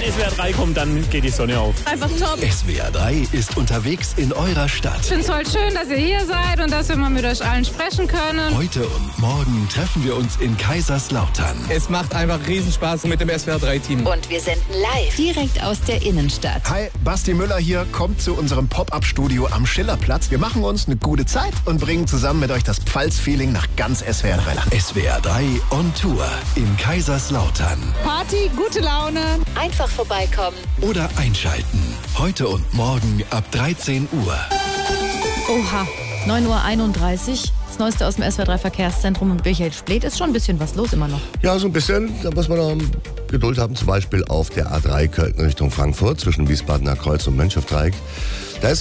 SWR 3 kommt, dann geht die Sonne auf. Einfach top. SWR 3 ist unterwegs in eurer Stadt. Ich finde es voll schön, dass ihr hier seid und dass wir mal mit euch allen sprechen können. Heute und morgen treffen wir uns in Kaiserslautern. Es macht einfach Riesenspaß mit dem SWR 3-Team. Und wir senden live direkt aus der Innenstadt. Hi, Basti Müller hier. Kommt zu unserem Pop-Up-Studio am Schillerplatz. Wir machen uns eine gute Zeit und bringen zusammen mit euch das Pfalz-Feeling nach ganz SWR 3. SWR 3 on Tour in Kaiserslautern. Party, gute Laune. Einfach vorbeikommen. Oder einschalten. Heute und morgen ab 13 Uhr. Oha, 9:31 Uhr. Das Neueste aus dem SWR 3 Verkehrszentrum und Michael Splet. Ist schon ein bisschen was los immer noch. Ja, so ein bisschen. Da muss man noch Geduld haben. Zum Beispiel auf der A3 Köln Richtung Frankfurt zwischen Wiesbadener Kreuz und Mönchhofdreieck.